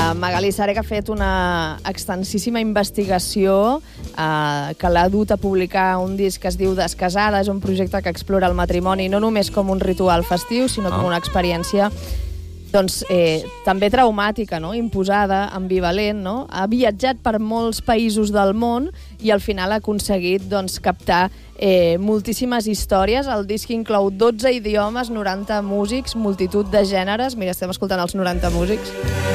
Magali Sare, que ha fet una extensíssima investigació que l'ha dut a publicar un disc que es diu Descasada. És un projecte que explora el matrimoni no només com un ritual festiu, sinó com una experiència també traumàtica, no? Imposada, ambivalent, no? Ha viatjat per molts països del món i al final ha aconseguit captar moltíssimes històries. El disc inclou 12 idiomes, 90 músics, multitud de gèneres. Mira, estem escoltant els 90 músics.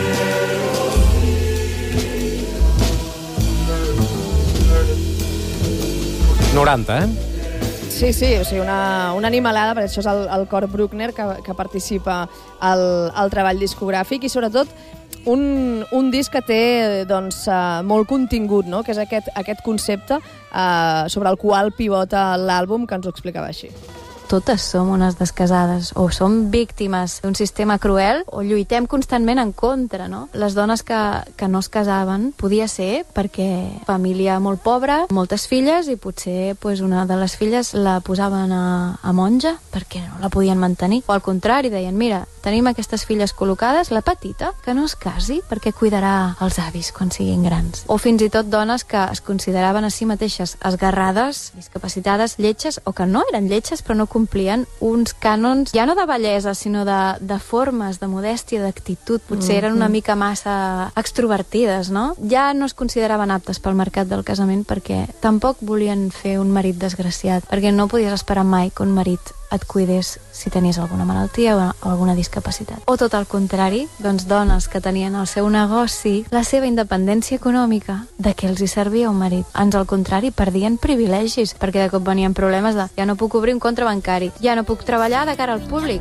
Sí, o sigui, una animalada, perquè això és el cor Bruckner que participa al treball discogràfic, i sobretot un disc que té molt contingut, no? Que és aquest concepte sobre el qual pivota l'àlbum, que ens ho explicava així. Totes som unes descasades, o som víctimes d'un sistema cruel, o lluitem constantment en contra, no? Les dones que no es casaven podia ser perquè família molt pobra, moltes filles, i potser una de les filles la posaven a monja perquè no la podien mantenir. O al contrari, deien, mira, tenim aquestes filles col·locades, la petita, que no es casi perquè cuidarà els avis quan siguin grans. O fins i tot dones que es consideraven a si mateixes esgarrades, discapacitades, lletges, o que no eren lletges però no complien uns cànons, ja no de bellesa, sinó de formes, de modèstia, d'actitud. Potser eren una mica massa extrovertides, no? Ja no es consideraven aptes pel mercat del casament perquè tampoc volien fer un marit desgraciat, perquè no podies esperar mai que un marit et cuidés si tenies alguna malaltia o alguna discapacitat. O tot el contrari, dones que tenien el seu negoci, la seva independència econòmica, de què els hi servia un marit? Ans al contrari, perdien privilegis, perquè de cop venien problemes de ja no puc obrir un compte bancari, ja no puc treballar de cara al públic.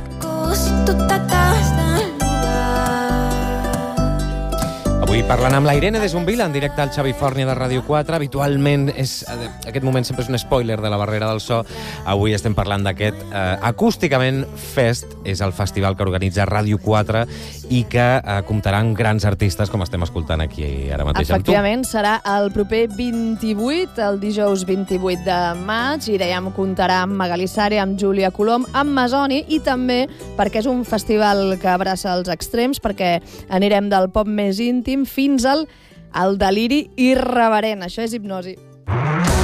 Avui parlant amb la Irene de Zumbil, en directe al Xavi Fòrnia de Ràdio 4. Habitualment, aquest moment sempre és un spoiler de la barrera del so. Avui estem parlant d'aquest Acústicament Fest. És el festival que organitza Ràdio 4 i que comptarà amb grans artistes, com estem escoltant aquí ara mateix amb tu. Efectivament, serà el proper 28, el dijous 28 de maig, i dèiem, comptarà amb Magali Sare, amb Júlia Colom, amb Masoni, i també perquè és un festival que abraça els extrems, perquè anirem del pop més íntim fins al deliri irreverent. Això és hipnosi.